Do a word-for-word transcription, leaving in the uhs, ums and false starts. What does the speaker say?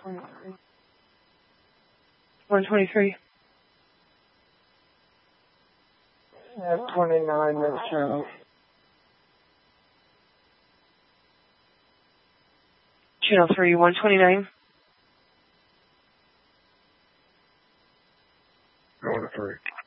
twenty-three. one twenty-three. F twenty-nine, that's Charlie. Channel three, one twenty-nine. Going to three.